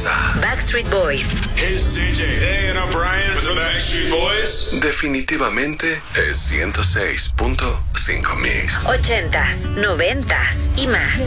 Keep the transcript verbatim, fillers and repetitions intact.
casa. Backstreet Boys. Hey, C J. Hey, and I'm Brian with the Backstreet Boys. Definitivamente es ciento seis punto cinco Mix. Ochentas, noventas y más.